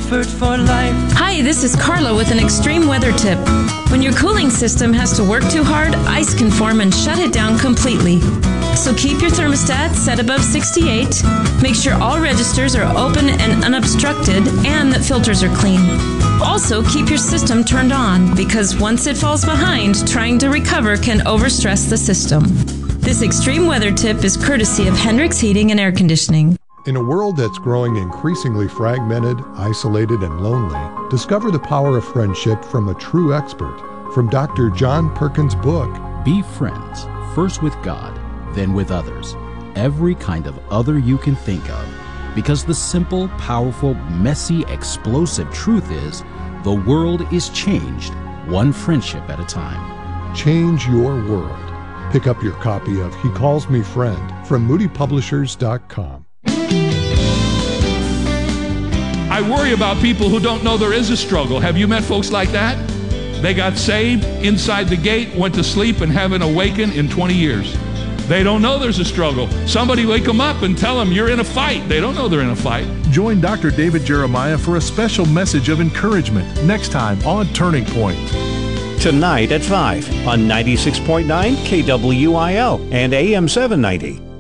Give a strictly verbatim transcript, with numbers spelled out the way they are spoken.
comfort for life. Hi, this is Carla with an extreme weather tip. When your cooling system has to work too hard, ice can form and shut it down completely. So keep your thermostat set above sixty-eight, make sure all registers are open and unobstructed, and that filters are clean. Also, keep your system turned on, because once it falls behind, trying to recover can overstress the system. This extreme weather tip is courtesy of Hendricks Heating and Air Conditioning. In a world that's growing increasingly fragmented, isolated, and lonely, discover the power of friendship from a true expert. From Doctor John Perkins' book, Be Friends, first with God, then with others. Every kind of other you can think of. Because the simple, powerful, messy, explosive truth is, the world is changed one friendship at a time. Change your world. Pick up your copy of He Calls Me Friend from moody publishers dot com. I worry about people who don't know there is a struggle. Have you met folks like that? They got saved inside the gate, went to sleep, and haven't awakened in twenty years. They don't know there's a struggle. Somebody wake them up and tell them you're in a fight. They don't know they're in a fight. Join Doctor David Jeremiah for a special message of encouragement next time on Turning Point. Tonight at five on ninety-six point nine K W I L and A M seven ninety.